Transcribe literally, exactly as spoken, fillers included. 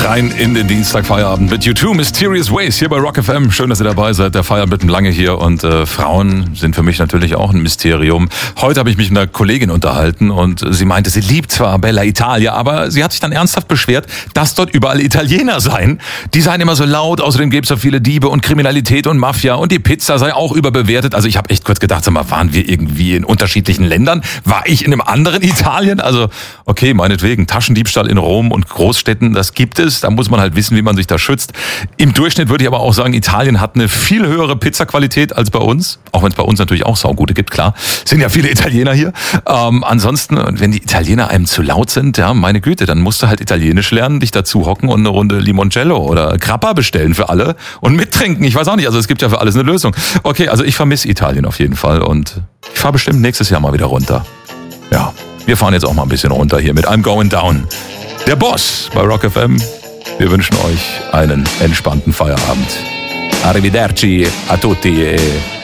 rein in den Dienstagfeierabend mit U zwei Mysterious Ways hier bei Rock F M. Schön, dass ihr dabei seid. Der Feierabend mit lange hier und äh, Frauen sind für mich natürlich auch ein Mysterium. Heute habe ich mich mit einer Kollegin unterhalten und sie meinte, sie liebt zwar Bella Italia, aber sie hat sich dann ernsthaft beschwert, dass dort überall Italiener seien. Die seien immer so laut, außerdem gäbe es so viele Diebe und Kriminalität und Mafia und die Pizza sei auch überbewertet. Also ich habe echt kurz gedacht, sag mal, waren wir irgendwie in unterschiedlichen Ländern? War ich in einem anderen Italien? Also okay, meinetwegen, Taschendiebstahl in Rom und Großstädten, das gibt es. Da muss man halt wissen, wie man sich da schützt. Im Durchschnitt würde ich aber auch sagen, Italien hat eine viel höhere Pizzaqualität als bei uns. Auch wenn es bei uns natürlich auch saugute gibt, klar. Es sind ja viele Italiener hier. Ähm, ansonsten, wenn die Italiener einem zu laut sind, ja, meine Güte, dann musst du halt Italienisch lernen, dich dazu hocken und eine Runde Limoncello oder Grappa bestellen für alle und mittrinken. Ich weiß auch nicht, also es gibt ja für alles eine Lösung. Okay, also ich vermisse Italien auf jeden Fall und ich fahre bestimmt nächstes Jahr mal wieder runter. Ja, wir fahren jetzt auch mal ein bisschen runter hier mit I'm Going Down. Der Boss bei Rock F M. Wir wünschen euch einen entspannten Feierabend. Arrivederci a tutti.